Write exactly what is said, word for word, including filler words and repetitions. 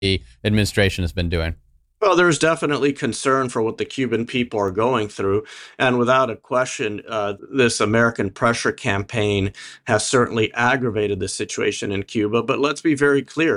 the administration has been doing? Well, there's definitely concern for what the Cuban people are going through. And without a question, uh, this American pressure campaign has certainly aggravated the situation in Cuba. But let's be very clear.